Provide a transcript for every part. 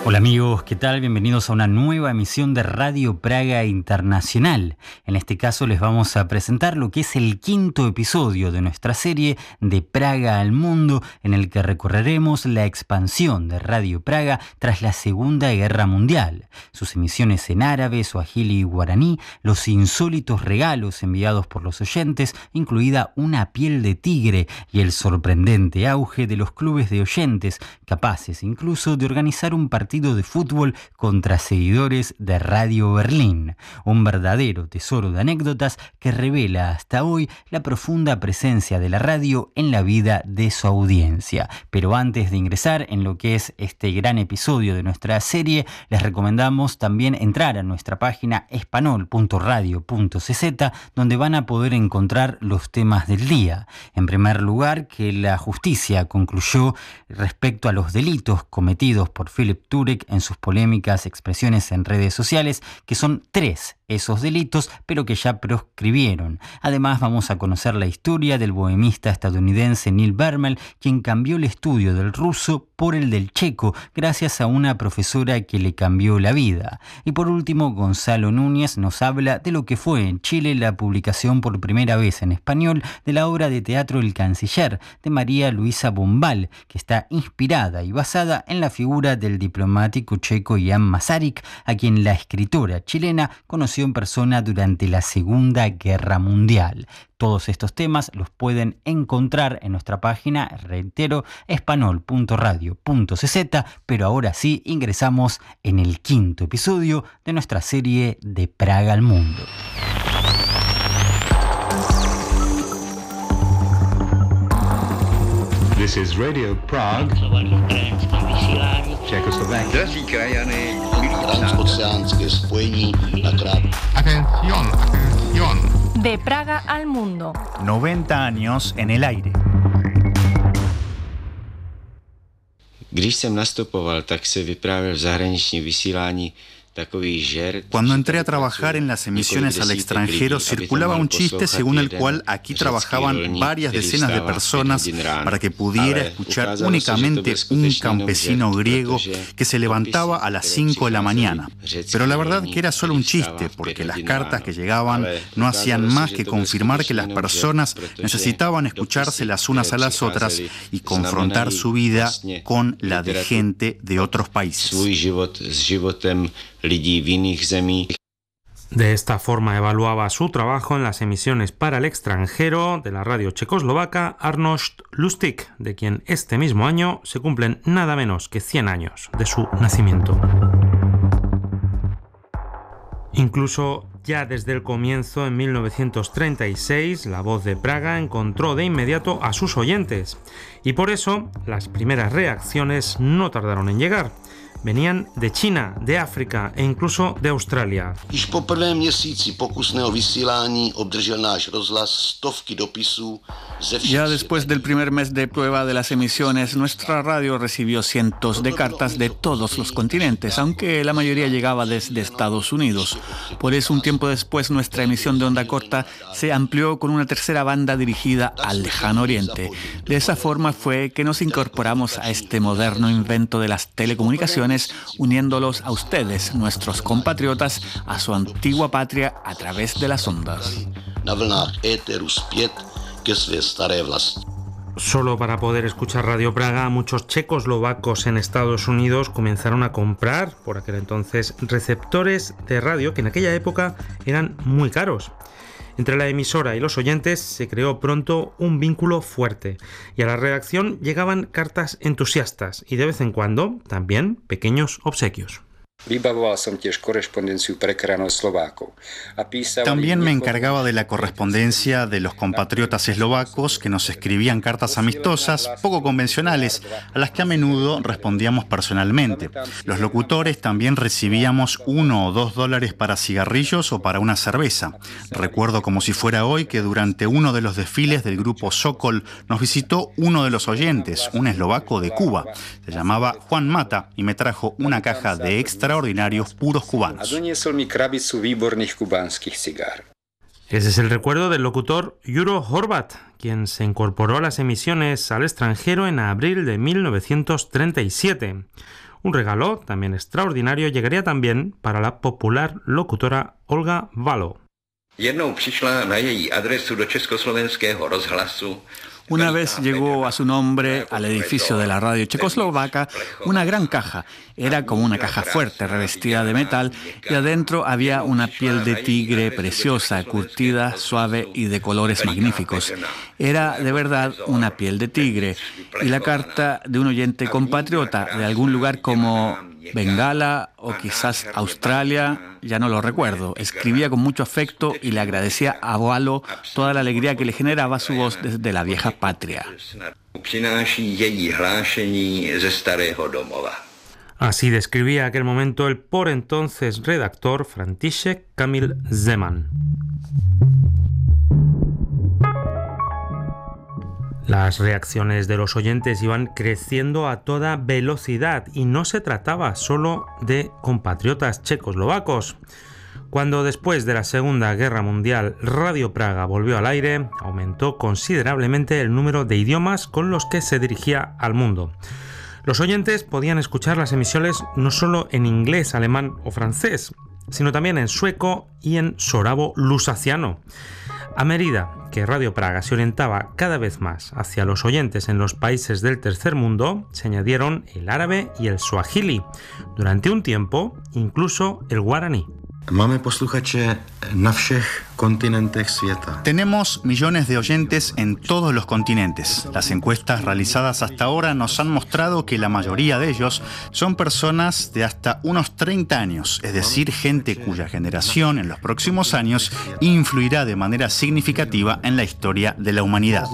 Hola amigos, ¿qué tal? Bienvenidos a una nueva emisión de Radio Praga Internacional. En este caso les vamos a presentar lo que es el quinto episodio de nuestra serie De Praga al Mundo, en el que recorreremos la expansión de Radio Praga tras la Segunda Guerra Mundial, sus emisiones en árabe, suajili y guaraní, los insólitos regalos enviados por los oyentes, incluida una piel de tigre, y el sorprendente auge de los clubes de oyentes, capaces incluso de organizar un partido de fútbol contra seguidores de Radio Berlín. Un verdadero tesoro de anécdotas que revela hasta hoy la profunda presencia de la radio en la vida de su audiencia. Pero antes de ingresar en lo que es este gran episodio de nuestra serie, les recomendamos también entrar a nuestra página espanol.radio.cz, donde van a poder encontrar los temas del día. En primer lugar, que la justicia concluyó respecto a los delitos cometidos por Philip Turek en sus polémicas expresiones en redes sociales, que son 3 esos delitos, pero que ya proscribieron. Además, vamos a conocer la historia del bohemista estadounidense Neil Bermel, quien cambió el estudio del ruso por el del checo, gracias a una profesora que le cambió la vida. Y por último, Gonzalo Núñez nos habla de lo que fue en Chile la publicación por primera vez en español de la obra de teatro El Canciller, de María Luisa Bombal, que está inspirada y basada en la figura del diplomático checo Jan Masaryk, a quien la escritora chilena conoció en persona durante la Segunda Guerra Mundial. Todos estos temas los pueden encontrar en nuestra página, reitero, espanol.radio.cz, pero ahora sí ingresamos en el quinto episodio de nuestra serie De Praga al Mundo. This is Radio Prague, Czechoslovakia. Drazí krajany, transoceánské spojení na krátko. Atención, atención. De Praga al Mundo. 90 años en el aire. Když jsem nastupoval, tak se vyprávěl v zahraničním vysílání. Cuando entré a trabajar en las emisiones al extranjero, circulaba un chiste según el cual aquí trabajaban varias decenas de personas para que pudiera escuchar únicamente un campesino griego que se levantaba a las 5 de la mañana. Pero la verdad que era solo un chiste, porque las cartas que llegaban no hacían más que confirmar que las personas necesitaban escucharse las unas a las otras y confrontar su vida con la de gente de otros países. De esta forma evaluaba su trabajo en las emisiones para el extranjero de la radio checoslovaca Arnošt Lustig, de quien este mismo año se cumplen nada menos que 100 años de su nacimiento. Incluso ya desde el comienzo, en 1936, La Voz de Praga encontró de inmediato a sus oyentes, y por eso las primeras reacciones no tardaron en llegar. Venían de China, de África e incluso de Australia. Již po prvém měsíci pokusného vysílání obdržel náš rozhlas stovky dopisů ze všech. Ya después del primer mes de prueba de las emisiones, nuestra radio recibió cientos de cartas de todos los continentes, aunque la mayoría llegaba desde Estados Unidos. Por eso, un tiempo después, nuestra emisión de onda corta se amplió con una tercera banda dirigida al lejano oriente. De esa forma fue que nos incorporamos a este moderno invento de las telecomunicaciones, uniéndolos a ustedes, nuestros compatriotas, a su antigua patria a través de las ondas. Na vlnách éteru zpět ke své staré vlasti. Solo para poder escuchar Radio Praga, muchos checoslovacos en Estados Unidos comenzaron a comprar, por aquel entonces, receptores de radio que en aquella época eran muy caros. Entre la emisora y los oyentes se creó pronto un vínculo fuerte, y a la redacción llegaban cartas entusiastas y de vez en cuando también pequeños obsequios. También me encargaba de la correspondencia de los compatriotas eslovacos que nos escribían cartas amistosas, poco convencionales, a las que a menudo respondíamos personalmente. Los locutores también recibíamos $1 o $2 para cigarrillos o para una cerveza. Recuerdo como si fuera hoy que durante uno de los desfiles del grupo Sokol nos visitó uno de los oyentes, un eslovaco de Cuba. Se llamaba Juan Mata y me trajo una caja de extraordinarios puros cubanos. Ese es el recuerdo del locutor Juro Horvat, quien se incorporó a las emisiones al extranjero en abril de 1937. Un regalo también extraordinario llegaría también para la popular locutora Olga Valo. Una vez llegó a su nombre al edificio de la radio checoslovaca una gran caja. Era como una caja fuerte, revestida de metal, y adentro había una piel de tigre preciosa, curtida, suave y de colores magníficos. Era de verdad una piel de tigre. Y la carta de un oyente compatriota de algún lugar como Bengala o quizás Australia, ya no lo recuerdo. Escribía con mucho afecto y le agradecía a Valo toda la alegría que le generaba su voz desde la vieja patria. Así describía aquel momento el por entonces redactor František Kamil Zeman. Las reacciones de los oyentes iban creciendo a toda velocidad y no se trataba solo de compatriotas checoslovacos. Cuando después de la Segunda Guerra Mundial Radio Praga volvió al aire, aumentó considerablemente el número de idiomas con los que se dirigía al mundo. Los oyentes podían escuchar las emisiones no solo en inglés, alemán o francés, sino también en sueco y en sorabo lusaciano. A medida que Radio Praga se orientaba cada vez más hacia los oyentes en los países del tercer mundo, se añadieron el árabe y el suajili. Durante un tiempo, incluso el guaraní. Tenemos millones de oyentes en todos los continentes. Las encuestas realizadas hasta ahora nos han mostrado que la mayoría de ellos son personas de hasta unos 30 años, es decir, gente cuya generación en los próximos años influirá de manera significativa en la historia de la humanidad.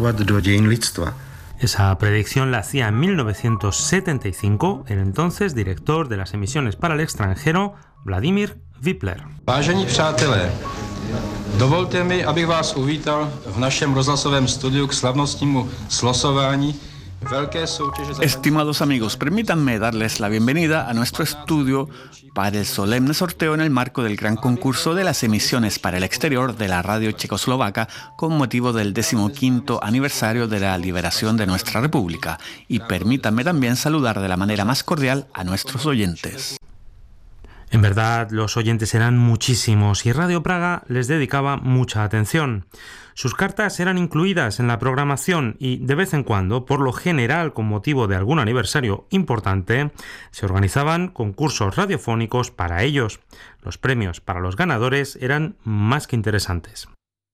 Esa predicción la hacía en 1975 el entonces director de las emisiones para el extranjero, Vladimir Vypler. Vážení přátelé, dovolte mi, abych vás uvítal v našem rozhlasovém studiu k slavnostnímu slosování. Estimados amigos, permítanme darles la bienvenida a nuestro estudio para el solemne sorteo en el marco del gran concurso de las emisiones para el exterior de la radio checoslovaca con motivo del 15º aniversario de la liberación de nuestra república. Y permítanme también saludar de la manera más cordial a nuestros oyentes. En verdad, los oyentes eran muchísimos y Radio Praga les dedicaba mucha atención. Sus cartas eran incluidas en la programación y, de vez en cuando, por lo general con motivo de algún aniversario importante, se organizaban concursos radiofónicos para ellos. Los premios para los ganadores eran más que interesantes.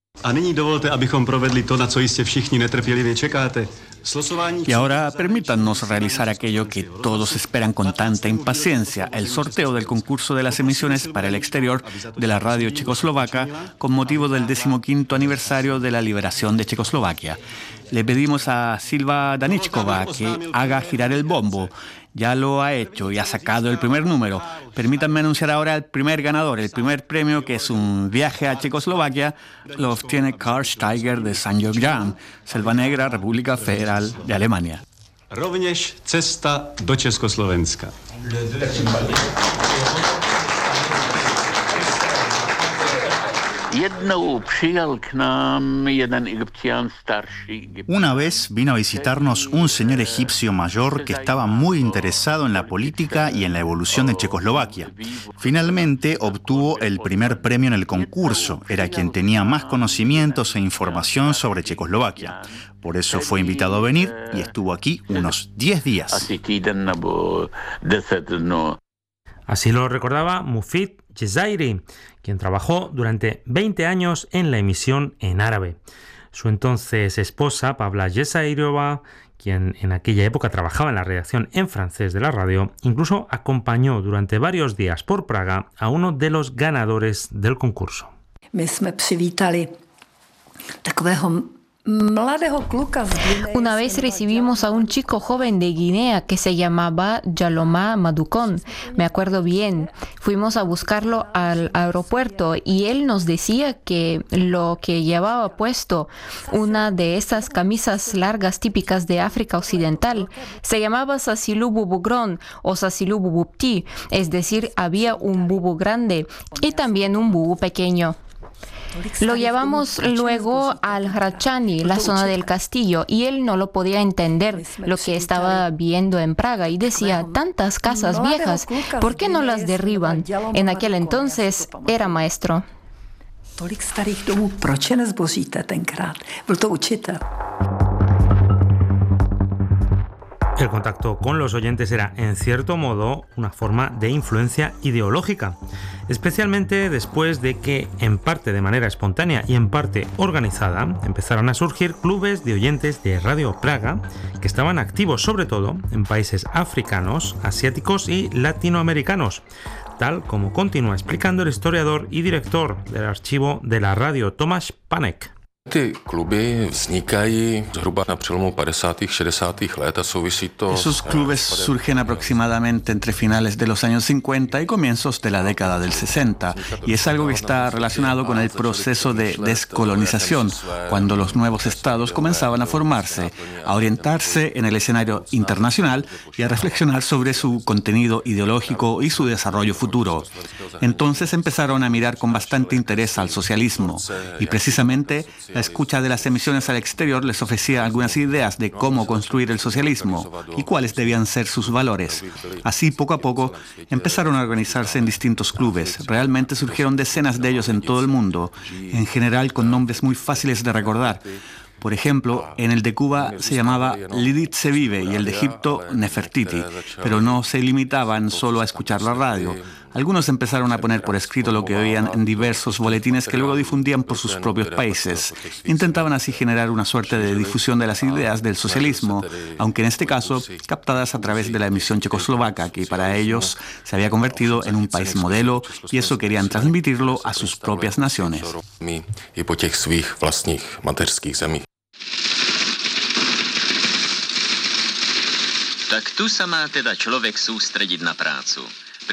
Y ahora permítanos realizar aquello que todos esperan con tanta impaciencia, el sorteo del concurso de las emisiones para el exterior de la radio checoslovaca con motivo del 15º aniversario de la liberación de Checoslovaquia. Le pedimos a Silva Daničková que haga girar el bombo. Ya lo ha hecho y ha sacado el primer número. Permítanme anunciar ahora el primer ganador. El primer premio, que es un viaje a Checoslovaquia, lo obtiene Karl Steiger de St. Jörgen, Selva Negra, República Federal de Alemania. Rovněž cesta do Československa. Una vez vino a visitarnos un señor egipcio mayor que estaba muy interesado en la política y en la evolución de Checoslovaquia. Finalmente obtuvo el primer premio en el concurso. Era quien tenía más conocimientos e información sobre Checoslovaquia. Por eso fue invitado a venir y estuvo aquí unos 10 días. Así lo recordaba Mufid Jezairi, quien trabajó durante 20 años en la emisión en árabe. Su entonces esposa, Pavla Jezairova, quien en aquella época trabajaba en la redacción en francés de la radio, incluso acompañó durante varios días por Praga a uno de los ganadores del concurso. Una vez recibimos a un chico joven de Guinea que se llamaba Jaloma Madukon. Me acuerdo bien. Fuimos a buscarlo al aeropuerto y él nos decía que lo que llevaba puesto, una de esas camisas largas típicas de África Occidental, se llamaba Sasilu Bubugron o Sasilu Bubupti, es decir, había un bubu grande y también un bubu pequeño. Lo llevamos luego al Hradčany, la zona del castillo, y él no lo podía entender lo que estaba viendo en Praga y decía, tantas casas viejas, ¿por qué no las derriban? En aquel entonces era maestro. Tolik starých domů, proč je nezboříte tenkrát? Byl to učitel. El contacto con los oyentes era, en cierto modo, una forma de influencia ideológica, especialmente después de que, en parte de manera espontánea y en parte organizada, empezaran a surgir clubes de oyentes de Radio Praga que estaban activos sobre todo en países africanos, asiáticos y latinoamericanos, tal como continúa explicando el historiador y director del archivo de la radio Tomáš Panek. Ty kluby vznikají zhruba na přelomu 50. 60. let a souvisí to. Esos clubes surgen aproximadamente entre finales de los años 50 y comienzos de la década del 60 y es algo que está relacionado con el proceso de descolonización, cuando los nuevos estados comenzaban a formarse, a orientarse en el escenario internacional y a reflexionar sobre su contenido ideológico y su desarrollo futuro. Entonces empezaron a mirar con bastante interés al socialismo y precisamente la escucha de las emisiones al exterior les ofrecía algunas ideas de cómo construir el socialismo y cuáles debían ser sus valores. Así, poco a poco, empezaron a organizarse en distintos clubes. Realmente surgieron decenas de ellos en todo el mundo, en general con nombres muy fáciles de recordar. Por ejemplo, en el de Cuba se llamaba Lidice Vive y el de Egipto Nefertiti, pero no se limitaban solo a escuchar la radio. Algunos empezaron a poner por escrito lo que oían en diversos boletines que luego difundían por sus propios países. Intentaban así generar una suerte de difusión de las ideas del socialismo, aunque en este caso captadas a través de la emisión checoslovaca, que para ellos se había convertido en un país modelo y eso querían transmitirlo a sus propias naciones. Tak tu sa má teda človek sústrediť na prácu.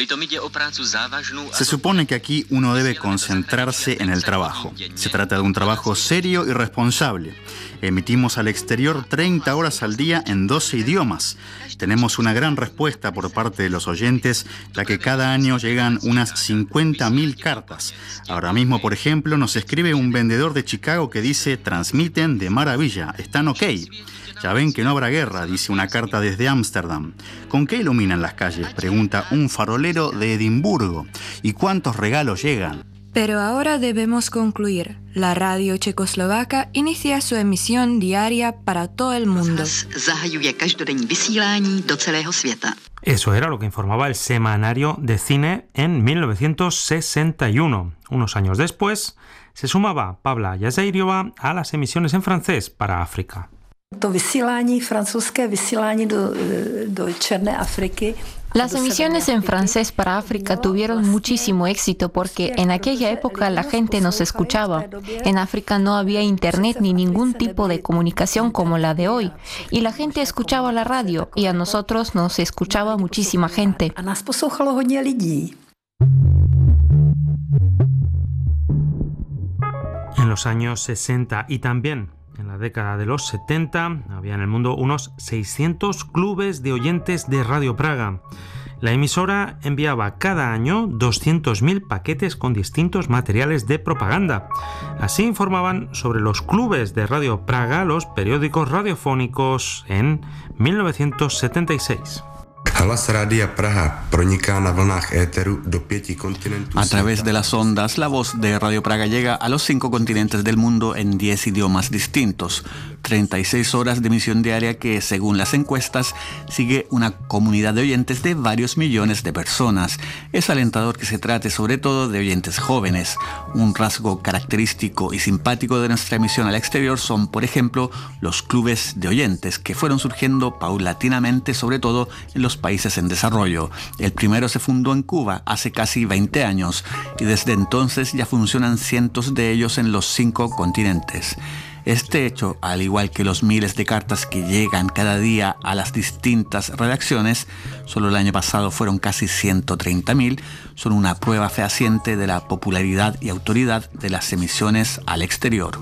Se supone que aquí uno debe concentrarse en el trabajo. Se trata de un trabajo serio y responsable. Emitimos al exterior 30 horas al día en 12 idiomas. Tenemos una gran respuesta por parte de los oyentes, ya que cada año llegan unas 50.000 cartas. Ahora mismo, por ejemplo, nos escribe un vendedor de Chicago que dice: transmiten de maravilla, están ok. Ya ven que no habrá guerra, dice una carta desde Ámsterdam. ¿Con qué iluminan las calles?, pregunta un farolero de Edimburgo. ¿Y cuántos regalos llegan? Pero ahora debemos concluir. La radio checoslovaca inicia su emisión diaria para todo el mundo. Eso era lo que informaba el Semanario de Cine en 1961. Unos años después, se sumaba Pavla Jazeiriova a las emisiones en francés para África. Las emisiones en francés para África tuvieron muchísimo éxito porque en aquella época la gente nos escuchaba. En África no había internet ni ningún tipo de comunicación como la de hoy. Y la gente escuchaba la radio y a nosotros nos escuchaba muchísima gente. En los años 60 y también en la década de los 70 había en el mundo unos 600 clubes de oyentes de Radio Praga. La emisora enviaba cada año 200.000 paquetes con distintos materiales de propaganda. Así informaban sobre los clubes de Radio Praga los periódicos radiofónicos en 1976. A través de las ondas, la voz de Radio Praga llega a los 5 continentes del mundo en 10 idiomas distintos. 36 horas de emisión diaria que, según las encuestas, sigue una comunidad de oyentes de varios millones de personas. Es alentador que se trate sobre todo de oyentes jóvenes. Un rasgo característico y simpático de nuestra emisión al exterior son, por ejemplo, los clubes de oyentes, que fueron surgiendo paulatinamente, sobre todo en los países en desarrollo. El primero se fundó en Cuba hace casi 20 años y desde entonces ya funcionan cientos de ellos en los 5 continentes. Este hecho, al igual que los miles de cartas que llegan cada día a las distintas redacciones, solo el año pasado fueron casi 130.000, son una prueba fehaciente de la popularidad y autoridad de las emisiones al exterior.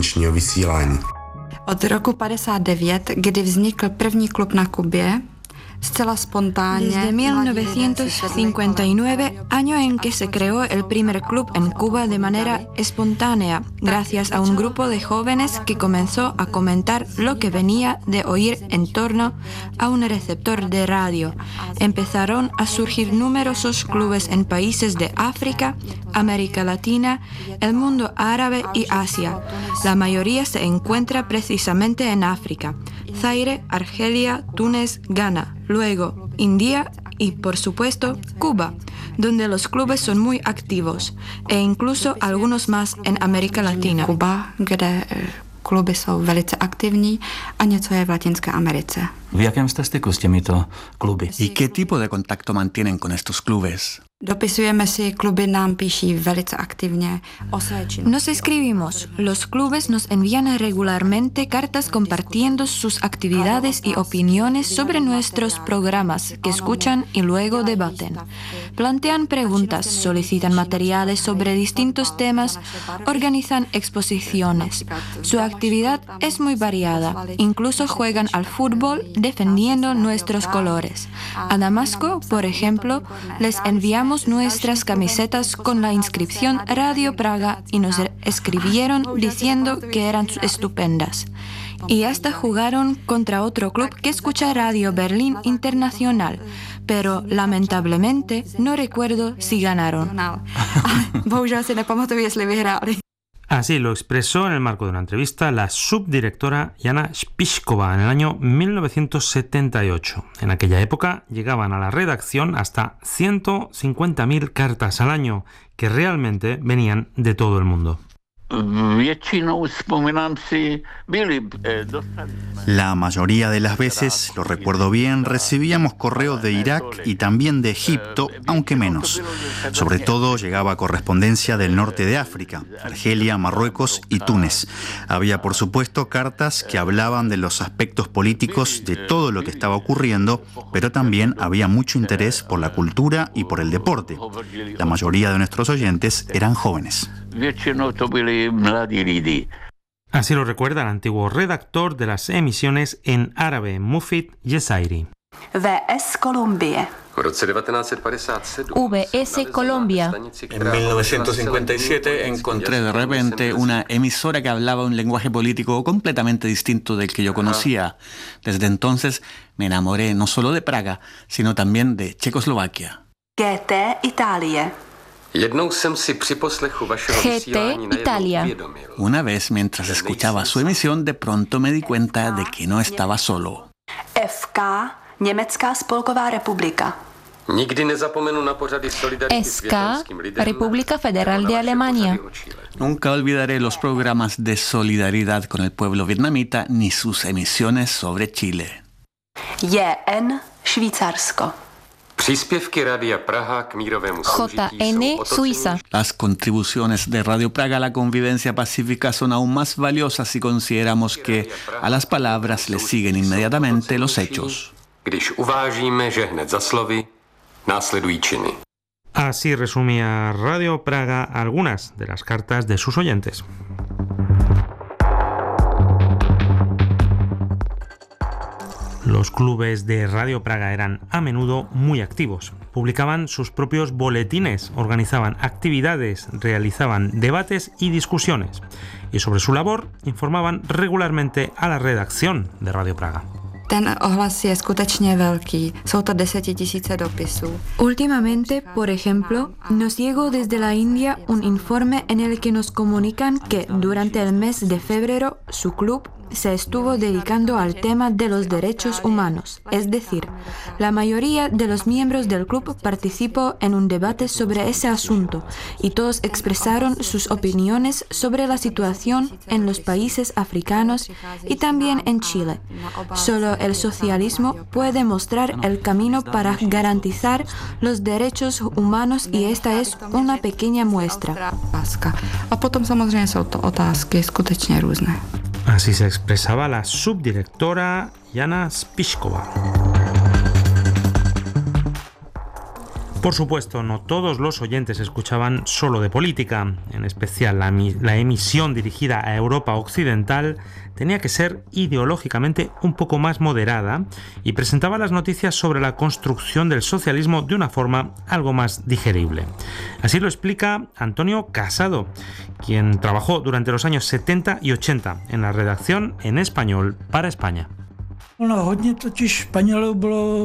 Od roku 59, kdy vznikl první klub na Kubě, Desde 1959, año en que se creó el primer club en Cuba de manera espontánea, gracias a un grupo de jóvenes que comenzó a comentar lo que venía de oír en torno a un receptor de radio. Empezaron a surgir numerosos clubes en países de África, América Latina, el mundo árabe y Asia. La mayoría se encuentra precisamente en África: Zaire, Argelia, Túnez, Ghana. Luego, India y, por supuesto, Cuba, donde los clubes son muy activos, e incluso algunos más en América Latina. Kuba, kde kluby jsou velice aktivní, a něco je v Latinské Americe. V jakém jste styku s těmito kluby? ¿Y qué tipo de contacto mantienen con estos clubes? Dopisujeme si, kluby nám píší velice aktivně o své činnosti. Nos escribimos. Los clubes nos envían regularmente cartas compartiendo sus actividades y opiniones sobre nuestros programas que escuchan y luego debaten. Plantean preguntas, solicitan materiales sobre distintos temas, organizan exposiciones. Su actividad es muy variada. Incluso juegan al fútbol defendiendo nuestros colores. A Damasco, por ejemplo, les enviamos nuestras camisetas con la inscripción Radio Praga y nos escribieron diciendo que eran estupendas. Y hasta jugaron contra otro club que escucha Radio Berlín Internacional, pero lamentablemente no recuerdo si ganaron. Bohužel si nepamatuji, jestli vyhráli. Así lo expresó en el marco de una entrevista la subdirectora Jana Spišková en el año 1978. En aquella época llegaban a la redacción hasta 150.000 cartas al año, que realmente venían de todo el mundo. La mayoría de las veces, lo recuerdo bien, recibíamos correos de Irak y también de Egipto, aunque menos. Sobre todo llegaba correspondencia del norte de África, Argelia, Marruecos y Túnez. Había, por supuesto, cartas que hablaban de los aspectos políticos de todo lo que estaba ocurriendo, pero también había mucho interés por la cultura y por el deporte. La mayoría de nuestros oyentes eran jóvenes. Así lo recuerda el antiguo redactor de las emisiones en árabe, Mufid Yesairi. VS Colombia. VS Colombia. En 1957 encontré de repente una emisora que hablaba un lenguaje político completamente distinto del que yo conocía. Desde entonces me enamoré no solo de Praga, sino también de Checoslovaquia. GT Italia. GT Italia. Una vez, mientras escuchaba su emisión, de pronto me di cuenta de que no estaba solo. FK Německá spolková republika. SK República Federal de Alemania. Nunca olvidaré los programas de solidaridad con el pueblo vietnamita ni sus emisiones sobre Chile. JN Švýcarsko. JN Suiza. Las contribuciones de Radio Praga a la convivencia pacífica son aún más valiosas si consideramos que a las palabras le siguen inmediatamente los hechos. Así resumía Radio Praga algunas de las cartas de sus oyentes. Los clubes de Radio Praga eran a menudo muy activos. Publicaban sus propios boletines, organizaban actividades, realizaban debates y discusiones. Y sobre su labor informaban regularmente a la redacción de Radio Praga. Ten ohlas je skutečně velký. Jsou to 10,000 dopisů. Últimamente, por ejemplo, nos llegó desde la India un informe en el que nos comunican que durante el mes de febrero su club se estuvo dedicando al tema de los derechos humanos. Es decir, la mayoría de los miembros del club participó en un debate sobre ese asunto y todos expresaron sus opiniones sobre la situación en los países africanos y también en Chile. Solo el socialismo puede mostrar el camino para garantizar los derechos humanos y esta es una pequeña muestra. A potom samozřejmě jsou to otázky skutečně různé. Así se expresaba la subdirectora Jana Spišková. Por supuesto, no todos los oyentes escuchaban solo de política. En especial, la emisión dirigida a Europa Occidental tenía que ser ideológicamente un poco más moderada y presentaba las noticias sobre la construcción del socialismo de una forma algo más digerible. Así lo explica Antonio Casado, quien trabajó durante los años 70 y 80 en la redacción en español para España. Hodně totiž Španělů bylo